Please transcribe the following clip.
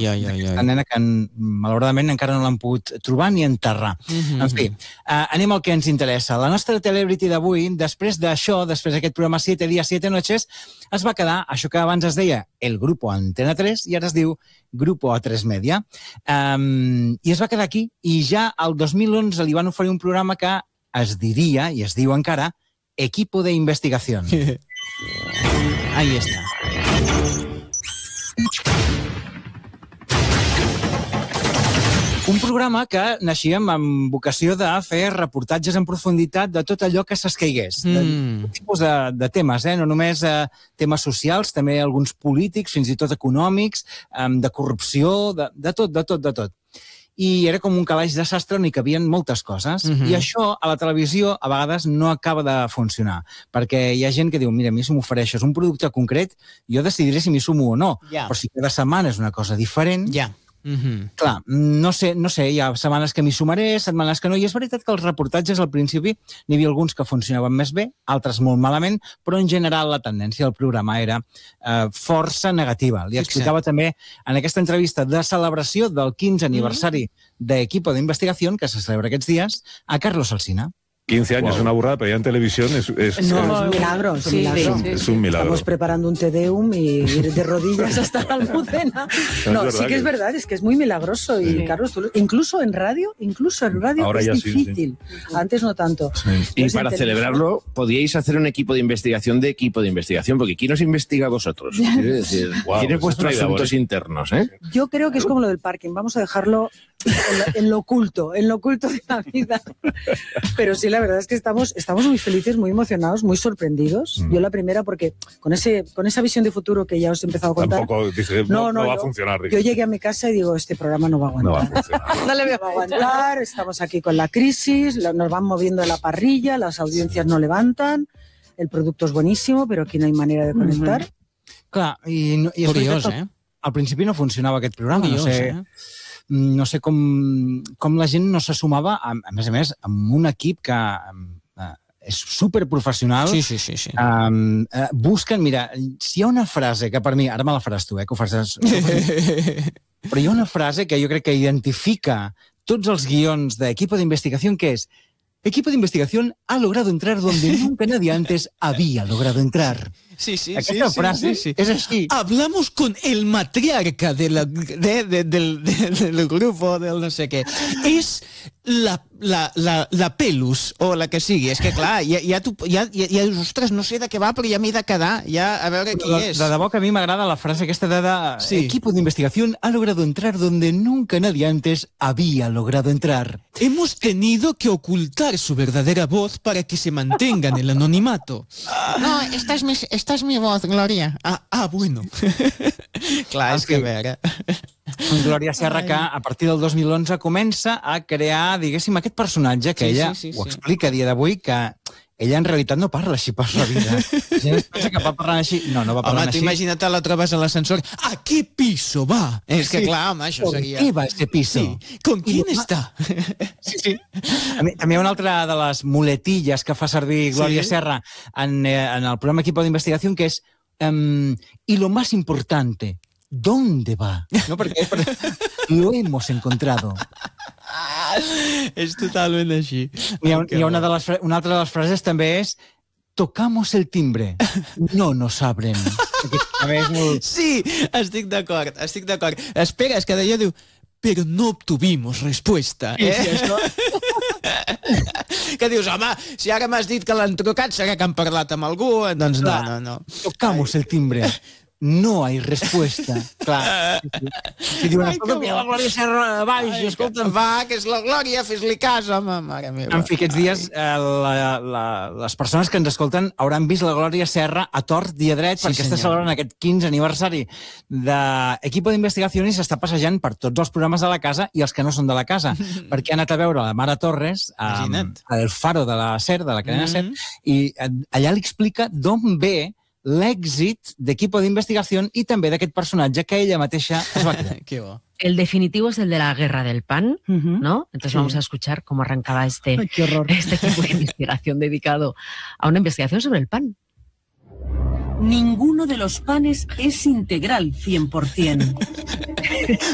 Aquesta nena que malauradament encara no l'han pogut trobar ni enterrar. En fi, anem al que ens interessa. La nostra celebrity d'avui, després d'això, després d'aquest programa 7 días, 7 noches, es va quedar, això que abans es deia el Grupo Antena 3, i ara es diu Grupo A3 Media. I es va quedar aquí, i ja al 2011 li van oferir un programa que es diria, i es diu encara, Equipo de Investigación. Ahí está. Un programa que naixíem amb vocació de fer reportatges en profunditat de tot allò que s'escaigués. De tipus de temes, no només temes socials, també alguns polítics, fins i tot econòmics, de corrupció, de tot. I era com un calaix de sastre on hi cabien moltes coses. I això, a la televisió, a vegades no acaba de funcionar. Perquè hi ha gent que diu, mira, a mi si m'ofereixes un producte concret, jo decidiré si m'hi sumo o no. Però si cada setmana és una cosa diferent... Clar, no sé, hi ha setmanes que m'hi sumaré, setmanes que no, i és veritat que els reportatges al principi n'hi havia alguns que funcionaven més bé, altres molt malament, però en general la tendència del programa era força negativa. Li explicava també en aquesta entrevista de celebració del 15 aniversari d'Equipo de Investigación, que se celebra aquests dies, a Carlos Alsina. 15 años es una burrada, pero ya en televisión es un milagro. Es un milagro. Estamos preparando un Te Deum y ir de rodillas hasta la Almudena. No, sí que es verdad, es que es muy milagroso. Y Carlos, incluso en radio ahora es difícil. Antes no tanto. Y para celebrarlo, podíais hacer un equipo de investigación, porque ¿quién os investiga a vosotros? Quiero decir, ¿quiénes vuestros asuntos internos? Yo creo que es como lo del parking, vamos a dejarlo en lo oculto de la vida. Pero sí, la verdad es que estamos muy felices, muy emocionados, muy sorprendidos. Yo la primera, porque con esa visión de futuro que ya os he empezado a contar... Tampoco dije, no va a funcionar. Yo llegué a mi casa y digo, este programa no va a aguantar. No va a funcionar. No le voy a aguantar, estamos aquí con la crisis, nos van moviendo la parrilla, las audiencias no levantan, el producto es buenísimo, pero aquí no hay manera de conectar. Clar, i és veritat que al principi no funcionava aquest programa, no sé com la gent no se sumava, a més, amb un equip que és superprofessional. Sí. Busquen, mira, si hi ha una frase que per mi, ara me la faràs tu, que ho faràs... Però hi ha una frase que jo crec que identifica tots els guions d'Equipo de Investigación, que és Equipo de Investigación ha logrado entrar donde nunca nadie antes había logrado entrar. Sí. Aquesta frase és així. Hablamos con el matriarca del grupo, del no sé què. És la Pelus, o la que sigui. És que, clar, ja dius, ostres, no sé de què va, però ja m'he de quedar, ja a veure qui és. De debò que a mi m'agrada la frase aquesta de Equipo de Investigación ha logrado entrar donde nunca nadie antes había logrado entrar. Hemos tenido que ocultar su verdadera voz para que se mantenga en el anonimato. No, esta es mi voz, Gloria. Bueno. Clar, és que a veure... Glòria Serra, que a partir del 2011 comença a crear, diguéssim, aquest personatge que ella ho explica a dia d'avui, que ella en realitat no parla així per la vida. Si no es pensa que va parlant així... No va parlant així. Home, t'imagina't, la trobes a l'ascensor. ¿A qué piso va? És que, clar, home, això seria... ¿Por qué va este piso? ¿Con quién está? Sí. També hi ha una altra de les muletilles que fa servir Glòria Serra en el programa Equipo de Investigación, que és y lo más importante, ¿dónde va? No, perquè lo hemos encontrado. És totalment així. Hi ha una altra de les frases també és tocamos el timbre, no nos abren. Sí, estic d'acord. Espera, és que d'allò diu però no obtuvimos respuesta. Que dius, home, si ara m'has dit que l'han trucat, serà que han parlat amb algú, doncs no. Tocamos el timbre. No hay respuesta. Clar. Si diuen, escolta, que la Glòria Serra baix, escolta'm. Va, que és la Glòria, fes-li cas, home, mare meva. En fi, aquests dies les persones que ens escolten hauran vist la Glòria Serra a tort i a dret, perquè està celebrant aquest 15 aniversari d'Equipo de Investigación i s'està passejant per tots els programes de la casa i els que no són de la casa, perquè ha anat a veure la Mara Torres al Faro de la SER, de la cadena SER, i allà li explica d'on ve l'èxit d'Equipo de Investigación y també d'aquest personatge que ella mateixa es va crear. Qué bo. El definitivo es el de la guerra del pan, ¿no? Entonces vamos a escuchar cómo arrancaba este equipo de investigación dedicado a una investigación sobre el pan. Ninguno de los panes es integral 100%.